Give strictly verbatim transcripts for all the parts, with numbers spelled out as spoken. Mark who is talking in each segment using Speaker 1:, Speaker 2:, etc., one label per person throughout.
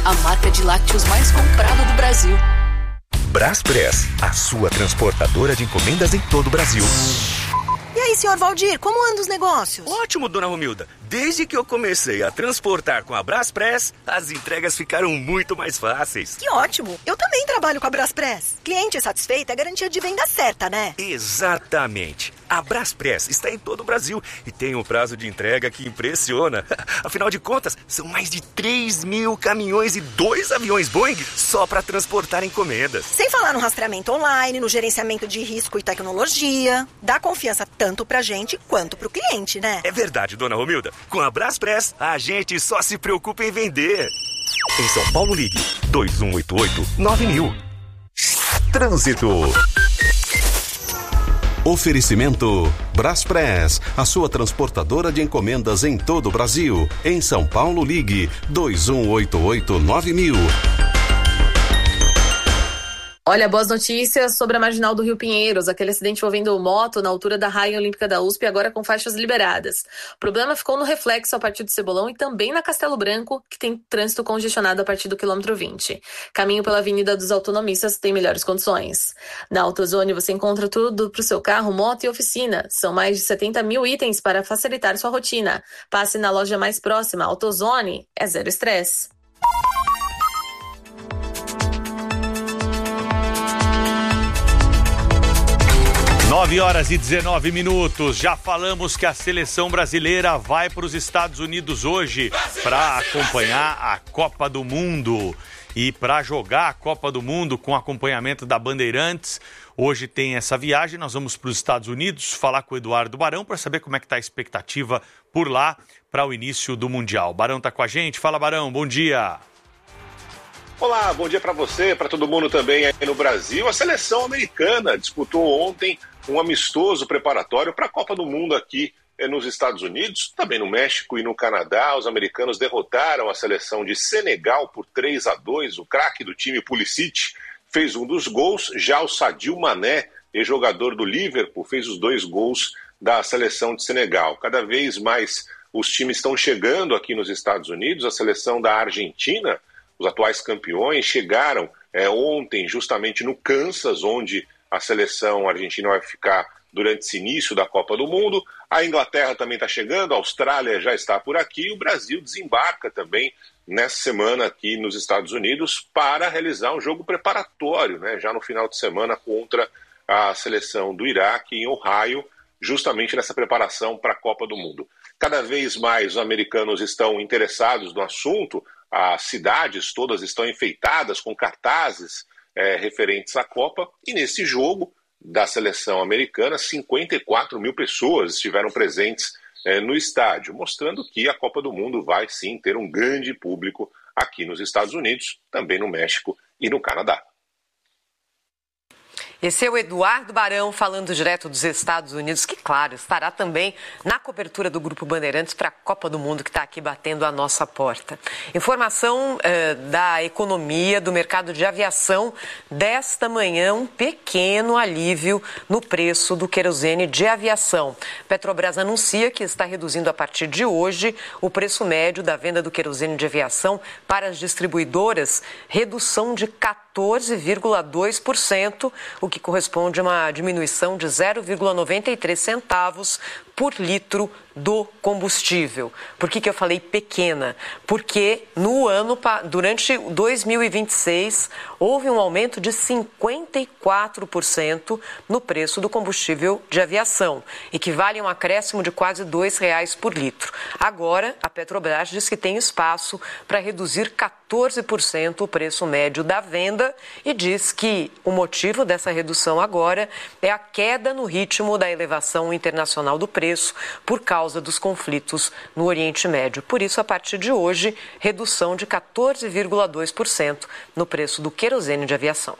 Speaker 1: a marca de lácteos mais comprada do Brasil.
Speaker 2: Braspress, a sua transportadora de encomendas em todo o Brasil.
Speaker 3: E aí, senhor Valdir, como andam os negócios?
Speaker 4: Ótimo, dona Romilda. Desde que eu comecei a transportar com a Braspress, as entregas ficaram muito mais fáceis.
Speaker 3: Que ótimo. Eu também trabalho com a Braspress. Cliente satisfeito é garantia de venda certa, né?
Speaker 4: Exatamente. A Braspress está em todo o Brasil e tem um prazo de entrega que impressiona. Afinal de contas, são mais de três mil caminhões e dois aviões Boeing só para transportar encomendas.
Speaker 3: Sem falar no rastreamento online, no gerenciamento de risco e tecnologia. Dá confiança tanto pra gente quanto pro cliente, né?
Speaker 4: É verdade, dona Romilda. Com a Braspress, a gente só se preocupa em vender. Em São Paulo, ligue dois um oito oito nove mil.
Speaker 2: Trânsito. Oferecimento Braspress, a sua transportadora de encomendas em todo o Brasil. Em São Paulo, ligue dois um oito oito nove mil.
Speaker 5: Olha, boas notícias sobre a Marginal do Rio Pinheiros. Aquele acidente envolvendo moto na altura da Raia Olímpica da U S P, agora com faixas liberadas. O problema ficou no reflexo a partir do Cebolão e também na Castelo Branco, que tem trânsito congestionado a partir do quilômetro vinte. Caminho pela Avenida dos Autonomistas tem melhores condições. Na AutoZone você encontra tudo para o seu carro, moto e oficina. São mais de setenta mil itens para facilitar sua rotina. Passe na loja mais próxima. AutoZone é zero estresse.
Speaker 6: nove horas e dezenove minutos. Já falamos que a seleção brasileira vai para os Estados Unidos hoje para acompanhar a Copa do Mundo. E para jogar a Copa do Mundo com acompanhamento da Bandeirantes, hoje tem essa viagem. Nós vamos para os Estados Unidos falar com o Eduardo Barão para saber como é que está a expectativa por lá para o início do Mundial. Barão está com a gente. Fala, Barão. Bom dia.
Speaker 7: Olá, bom dia para você, para todo mundo também aí no Brasil. A seleção americana disputou ontem um amistoso preparatório para a Copa do Mundo aqui nos Estados Unidos, também no México e no Canadá. Os americanos derrotaram a seleção de Senegal por três a dois. O craque do time, Pulisic, fez um dos gols. Já o Sadio Mané, ex-jogador do Liverpool, fez os dois gols da seleção de Senegal. Cada vez mais os times estão chegando aqui nos Estados Unidos. A seleção da Argentina, os atuais campeões, chegaram é, ontem justamente no Kansas, onde a seleção argentina vai ficar durante esse início da Copa do Mundo. A Inglaterra também está chegando, a Austrália já está por aqui, e o Brasil desembarca também nessa semana aqui nos Estados Unidos para realizar um jogo preparatório, né, já no final de semana contra a seleção do Iraque em Ohio, justamente nessa preparação para a Copa do Mundo. Cada vez mais os americanos estão interessados no assunto, as cidades todas estão enfeitadas com cartazes é, referentes à Copa, e nesse jogo da seleção americana, cinquenta e quatro mil pessoas estiveram presentes é, no estádio, mostrando que a Copa do Mundo vai sim ter um grande público aqui nos Estados Unidos, também no México e no Canadá.
Speaker 8: Esse é o Eduardo Barão falando direto dos Estados Unidos, que, claro, estará também na cobertura do Grupo Bandeirantes para a Copa do Mundo, que está aqui batendo a nossa porta. Informação eh, da economia, do mercado de aviação, desta manhã, um pequeno alívio no preço do querosene de aviação. Petrobras anuncia que está reduzindo a partir de hoje o preço médio da venda do querosene de aviação para as distribuidoras, redução de quatorze vírgula dois por cento, o que corresponde a uma diminuição de zero vírgula noventa e três centavos por litro do combustível. Por que que eu falei pequena? Porque no ano, durante dois mil e vinte e seis, houve um aumento de cinquenta e quatro por cento no preço do combustível de aviação, equivale a um acréscimo de quase dois reais por litro. Agora, a Petrobras diz que tem espaço para reduzir quatorze por cento o preço médio da venda e diz que o motivo dessa redução agora é a queda no ritmo da elevação internacional do preço por causa dos conflitos no Oriente Médio. Por isso, a partir de hoje, redução de quatorze vírgula dois por cento no preço do querosene de aviação.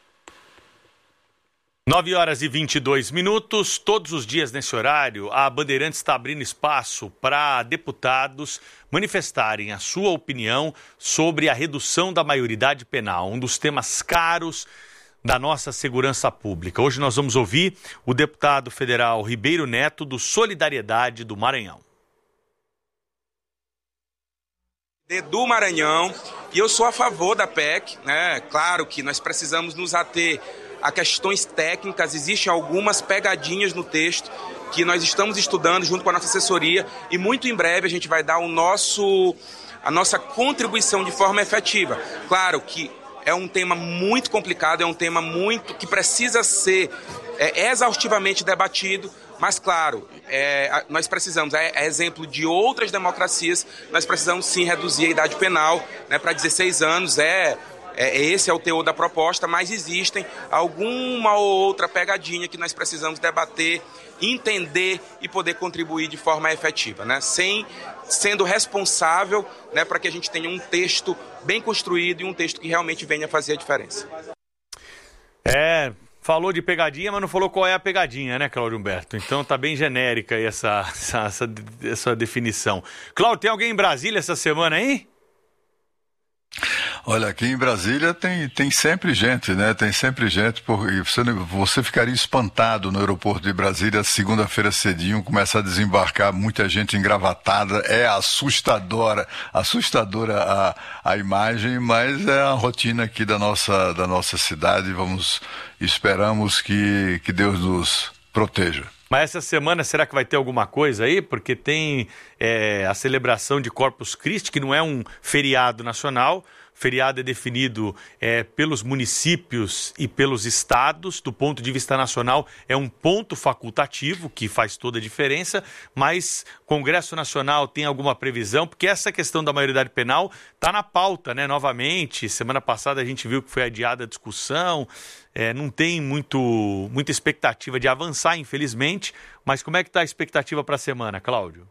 Speaker 6: nove horas e vinte e dois minutos. Todos os dias nesse horário, a Bandeirantes está abrindo espaço para deputados manifestarem a sua opinião sobre a redução da maioridade penal, um dos temas caros da nossa segurança pública. Hoje nós vamos ouvir o deputado federal Ribeiro Neto, do Solidariedade do Maranhão.
Speaker 9: Do Maranhão, E eu sou a favor da P E C, né? Claro que nós precisamos nos ater a questões técnicas, existem algumas pegadinhas no texto que nós estamos estudando junto com a nossa assessoria e muito em breve a gente vai dar o nosso, a nossa contribuição de forma efetiva. Claro que é um tema muito complicado, é um tema muito que precisa ser é, exaustivamente debatido, mas claro, é, nós precisamos, é, é exemplo de outras democracias, nós precisamos sim reduzir a idade penal, né, para dezesseis anos, é, é, esse é o teor da proposta, mas existem alguma ou outra pegadinha que nós precisamos debater, entender e poder contribuir de forma efetiva, né, sem, sendo responsável, né, para que a gente tenha um texto bem construído e um texto que realmente venha fazer a diferença.
Speaker 6: É... Falou de pegadinha, mas não falou qual é a pegadinha, né, Cláudio Humberto? Então tá bem genérica aí essa, essa, essa, essa definição. Cláudio, tem alguém em Brasília essa semana aí?
Speaker 10: Olha, aqui em Brasília tem, tem sempre gente, né? Tem sempre gente, porque você, você ficaria espantado no aeroporto de Brasília, segunda-feira cedinho, começa a desembarcar muita gente engravatada, é assustadora, assustadora a, a imagem, mas é a rotina aqui da nossa, da nossa cidade, vamos, esperamos que, que Deus nos proteja.
Speaker 6: Mas essa semana será que vai ter alguma coisa aí? Porque tem é, a celebração de Corpus Christi, que não é um feriado nacional. O feriado é definido é, pelos municípios e pelos estados. Do ponto de vista nacional, é um ponto facultativo que faz toda a diferença. Mas o Congresso Nacional tem alguma previsão? Porque essa questão da maioridade penal está na pauta, né? Novamente, semana passada a gente viu que foi adiada a discussão. É, não tem muito, muita expectativa de avançar, infelizmente, mas como é que está a expectativa para a semana, Cláudio?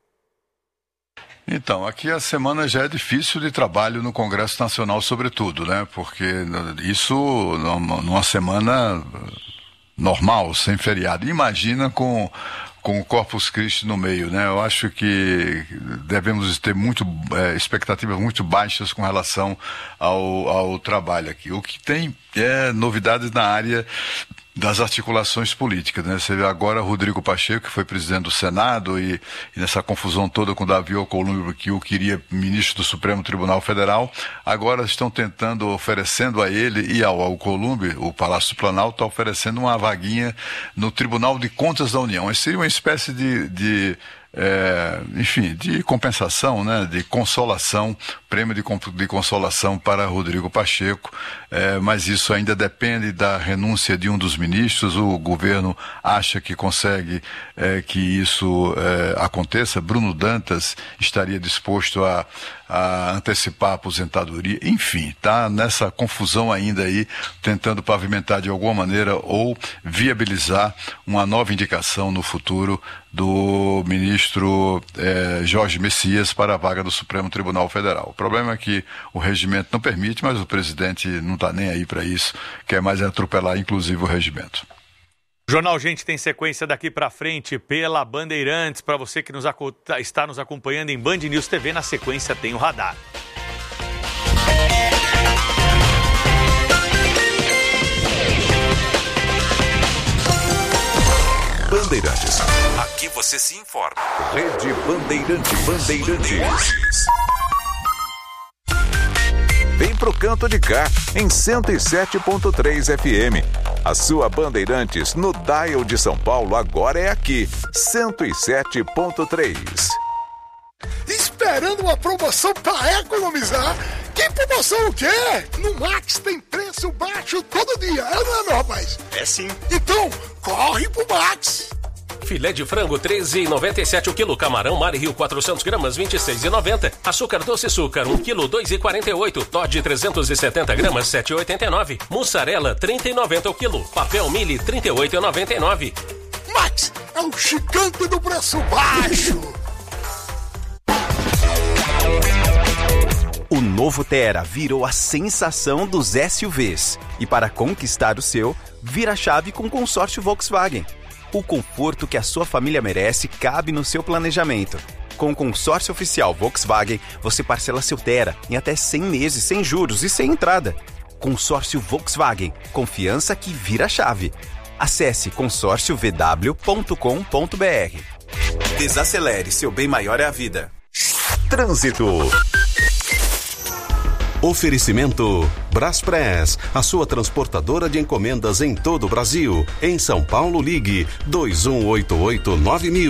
Speaker 10: Então, aqui a semana já é difícil de trabalho no Congresso Nacional, sobretudo, né? Porque isso numa semana normal, sem feriado. Imagina com... com o Corpus Christi no meio, né? Eu acho que devemos ter muito, é, expectativas muito baixas com relação ao, ao trabalho aqui. O que tem é novidades na área das articulações políticas, né? Você vê agora Rodrigo Pacheco, que foi presidente do Senado, e, e nessa confusão toda com Davi Alcolumbre, que o queria ministro do Supremo Tribunal Federal, agora estão tentando, oferecendo a ele e ao Alcolumbre, o Palácio do Planalto está oferecendo uma vaguinha no Tribunal de Contas da União. Isso seria uma espécie de... de É, enfim, de compensação, né, de consolação, prêmio de, de consolação para Rodrigo Pacheco, é, mas isso ainda depende da renúncia de um dos ministros. O governo acha que consegue é, que isso é, aconteça. Bruno Dantas estaria disposto a, a antecipar a aposentadoria, enfim, está nessa confusão ainda aí, tentando pavimentar de alguma maneira ou viabilizar uma nova indicação no futuro do ministro eh, Jorge Messias para a vaga do Supremo Tribunal Federal. O problema é que o regimento não permite, mas o presidente não está nem aí para isso, quer mais é atropelar inclusive o regimento.
Speaker 6: O Jornal Gente tem sequência daqui para frente pela Bandeirantes. Para você que nos, está nos acompanhando em Band News T V, na sequência tem o Radar.
Speaker 2: Bandeirantes.
Speaker 11: Aqui você se informa.
Speaker 2: Rede Bandeirantes. Bandeirantes. Vem pro canto de cá, em cento e sete ponto três F M. A sua Bandeirantes no dial de São Paulo agora é aqui, cento e sete ponto três.
Speaker 12: Esperando uma promoção para economizar? Que promoção o quê? No Max tem preço baixo todo dia, é ou não é, meu rapaz?
Speaker 4: É sim.
Speaker 12: Então, corre pro Max!
Speaker 13: Filé de frango treze reais e noventa e sete centavos o quilo. Camarão Mari Rio quatrocentos gramas vinte e seis reais e noventa centavos. Açúcar doce açúcar um quilo dois reais e quarenta e oito centavos. Toddy trezentos e setenta gramas sete reais e oitenta e nove centavos. Mussarela trinta reais e noventa centavos o quilo. Papel Mili trinta e oito reais e noventa e nove centavos.
Speaker 12: Max é o gigante do preço baixo.
Speaker 14: O novo Tera virou a sensação dos S U Vs. E para conquistar o seu, vira a chave com o consórcio Volkswagen. O conforto que a sua família merece cabe no seu planejamento. Com o consórcio oficial Volkswagen, você parcela seu Tera em até cem meses sem juros e sem entrada. Consórcio Volkswagen. Confiança que vira a chave. Acesse consórcio v w ponto com ponto b r. Desacelere, seu bem maior é a vida.
Speaker 2: Trânsito.
Speaker 15: Oferecimento Braspress, a sua transportadora de encomendas em todo o Brasil. Em São Paulo, ligue dois um oito oito nove mil.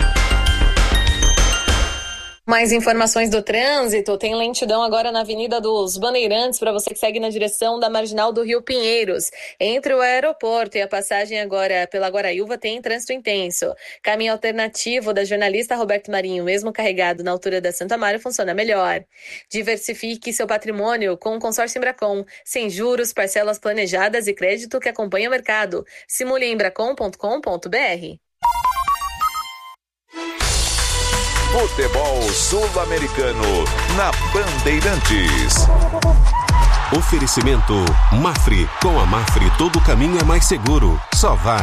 Speaker 5: Mais informações do trânsito, tem lentidão agora na Avenida dos Bandeirantes, para você que segue na direção da Marginal do Rio Pinheiros. Entre o aeroporto e a passagem agora pela Guaraíva tem trânsito intenso. Caminho alternativo da jornalista Roberto Marinho, mesmo carregado na altura da Santa Mária, funciona melhor. Diversifique seu patrimônio com o consórcio Embracon, sem juros, parcelas planejadas e crédito que acompanha o mercado. Simule em embracon ponto com ponto b r.
Speaker 2: Futebol Sul-Americano na Bandeirantes.
Speaker 15: Oferecimento Mafre. Com a Mafre todo caminho é mais seguro. Só vai.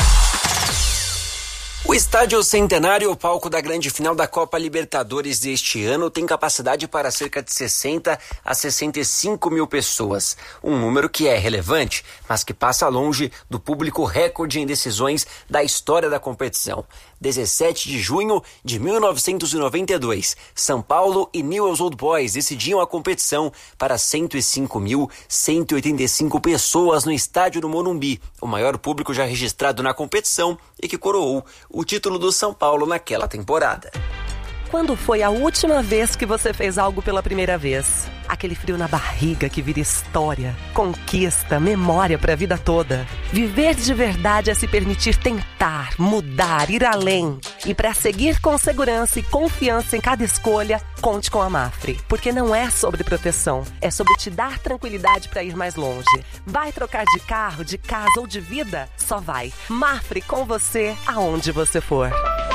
Speaker 16: O Estádio Centenário, palco da grande final da Copa Libertadores deste ano, tem capacidade para cerca de sessenta a sessenta e cinco mil pessoas. Um número que é relevante, mas que passa longe do público recorde em decisões da história da competição. dezessete de junho de mil novecentos e noventa e dois, São Paulo e Newell's Old Boys decidiam a competição para cento e cinco mil cento e oitenta e cinco pessoas no estádio do Morumbi, o maior público já registrado na competição e que coroou o título do São Paulo naquela temporada.
Speaker 17: Quando foi a última vez que você fez algo pela primeira vez? Aquele frio na barriga que vira história, conquista, memória para a vida toda. Viver de verdade é se permitir tentar, mudar, ir além. E para seguir com segurança e confiança em cada escolha, conte com a Mafre. Porque não é sobre proteção, é sobre te dar tranquilidade para ir mais longe. Vai trocar de carro, de casa ou de vida? Só vai. Mafre com você, aonde você for.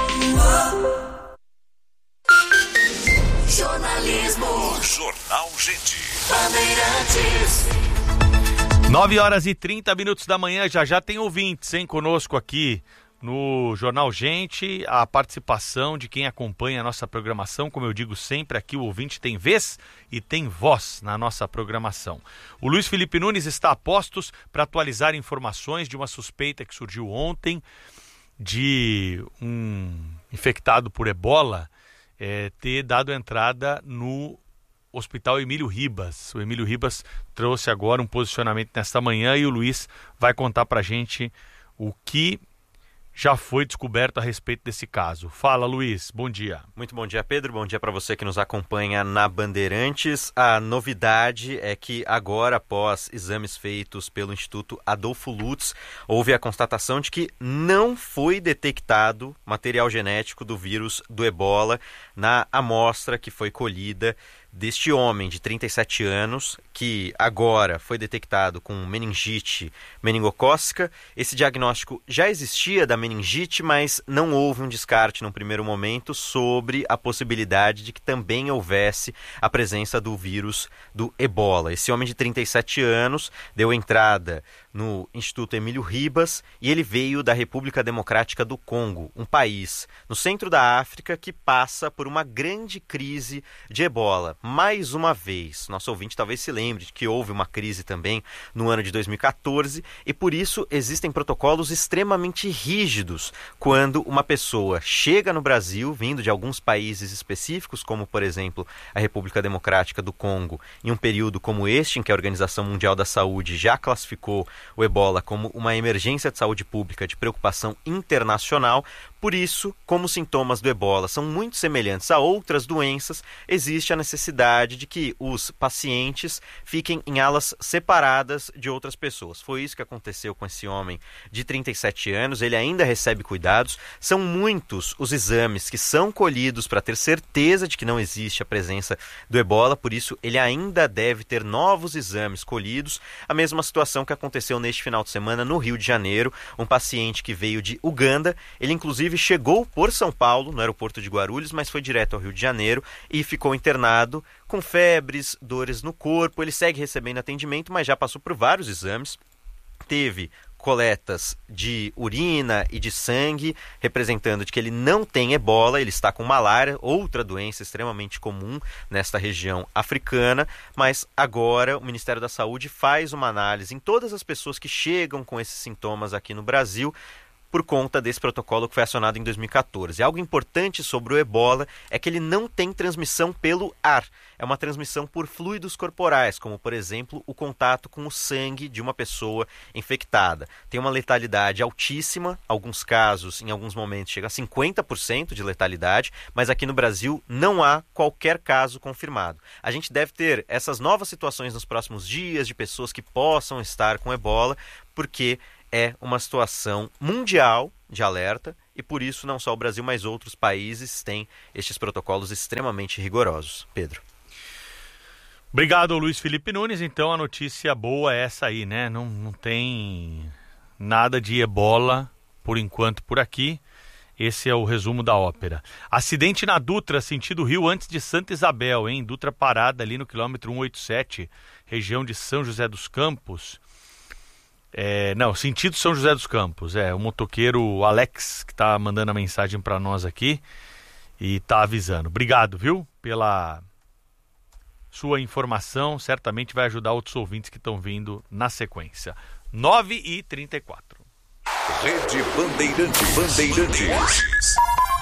Speaker 2: Jornalismo. Jornal Gente.
Speaker 6: Bandeirantes. nove horas e trinta minutos da manhã, já já tem ouvintes, hein, conosco aqui no Jornal Gente, a participação de quem acompanha a nossa programação. Como eu digo sempre, aqui o ouvinte tem vez e tem voz na nossa programação. O Luiz Felipe Nunes está a postos para atualizar informações de uma suspeita que surgiu ontem de um infectado por ebola É, ter dado entrada no Hospital Emílio Ribas. O Emílio Ribas trouxe agora um posicionamento nesta manhã e o Luiz vai contar pra gente o que já foi descoberto a respeito desse caso. Fala, Luiz, bom dia.
Speaker 18: Muito bom dia, Pedro, bom dia para você que nos acompanha na Bandeirantes. A novidade é que agora, após exames feitos pelo Instituto Adolfo Lutz, houve a constatação de que não foi detectado material genético do vírus do ebola na amostra que foi colhida deste homem de trinta e sete anos, que agora foi detectado com meningite meningocócica. Esse diagnóstico já existia da meningite, mas não houve um descarte no primeiro momento sobre a possibilidade de que também houvesse a presença do vírus do ebola. Esse homem de trinta e sete anos deu entrada no Instituto Emílio Ribas e ele veio da República Democrática do Congo, um país no centro da África que passa por uma grande crise de ebola. Mais uma vez, nosso ouvinte talvez se lembre de que houve uma crise também no ano de dois mil e catorze e por isso existem protocolos extremamente rígidos quando uma pessoa chega no Brasil, vindo de alguns países específicos, como por exemplo a República Democrática do Congo, em um período como este, em que a Organização Mundial da Saúde já classificou o ebola como uma emergência de saúde pública de preocupação internacional. Por isso, como os sintomas do ebola são muito semelhantes a outras doenças, existe a necessidade de que os pacientes fiquem em alas separadas de outras pessoas. Foi isso que aconteceu com esse homem de trinta e sete anos, ele ainda recebe cuidados. São muitos os exames que são colhidos para ter certeza de que não existe a presença do ebola, por isso ele ainda deve ter novos exames colhidos. A mesma situação que aconteceu neste final de semana no Rio de Janeiro, um paciente que veio de Uganda, ele inclusive chegou por São Paulo, no aeroporto de Guarulhos, mas foi direto ao Rio de Janeiro e ficou internado com febres, dores no corpo. Ele segue recebendo atendimento, mas já passou por vários exames. Teve coletas de urina e de sangue, representando de que ele não tem ebola, ele está com malária, outra doença extremamente comum nesta região africana, mas agora o Ministério da Saúde faz uma análise em todas as pessoas que chegam com esses sintomas aqui no Brasil, por conta desse protocolo que foi acionado em dois mil e quatorze. Algo importante sobre o ebola é que ele não tem transmissão pelo ar. É uma transmissão por fluidos corporais, como, por exemplo, o contato com o sangue de uma pessoa infectada. Tem uma letalidade altíssima, alguns casos, em alguns momentos, chega a cinquenta por cento de letalidade, mas aqui no Brasil não há qualquer caso confirmado. A gente deve ter essas novas situações nos próximos dias de pessoas que possam estar com ebola, porque é uma situação mundial de alerta e por isso não só o Brasil, mas outros países têm estes protocolos extremamente rigorosos. Pedro.
Speaker 6: Obrigado, Luiz Felipe Nunes. Então a notícia boa é essa aí, né? Não, não tem nada de ebola por enquanto por aqui. Esse é o resumo da ópera. Acidente na Dutra, sentido Rio, antes de Santa Isabel, hein? Dutra parada ali no quilômetro cento e oitenta e sete, região de São José dos Campos. É, não, sentido São José dos Campos. É o motoqueiro Alex que tá mandando a mensagem para nós aqui e tá avisando. Obrigado, viu, pela sua informação. Certamente vai ajudar outros ouvintes que estão vindo na sequência. nove e trinta e quatro.
Speaker 2: Rede Bandeirantes. Bandeirantes.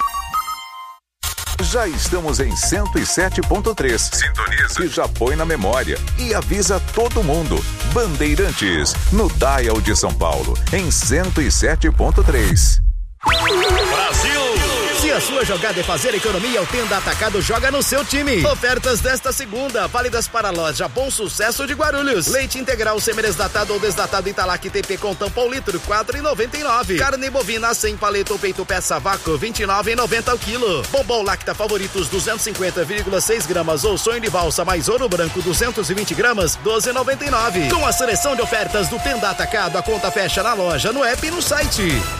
Speaker 2: Já estamos em cento e sete ponto três. Sintoniza. E já põe na memória. E avisa todo mundo. Bandeirantes, no Dial de São Paulo, em cento e sete ponto três.
Speaker 19: Brasil! Se a sua jogada é fazer economia, o Tenda Atacado joga no seu time. Ofertas desta segunda, válidas para a loja Bom Sucesso de Guarulhos. Leite integral semi-desnatado ou desnatado Italac T P com tampão litro, quatro reais e noventa e nove centavos. Carne bovina sem paleta ou peito peça vácuo, vinte e nove reais e noventa centavos o quilo. Bombom Lacta Favoritos duzentos e cinquenta vírgula seis gramas ou sonho de valsa mais ouro branco duzentos e vinte gramas, doze reais e noventa e nove centavos. Com a seleção de ofertas do Tenda Atacado, a conta fecha na loja, no app e no site.